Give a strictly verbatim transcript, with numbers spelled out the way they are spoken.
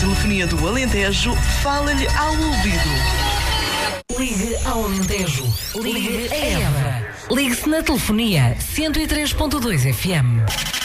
Telefonia do Alentejo, fala-lhe ao ouvido. Ligue ao Alentejo. Ligue a Évora. Ligue-se na telefonia cento e três ponto dois F M.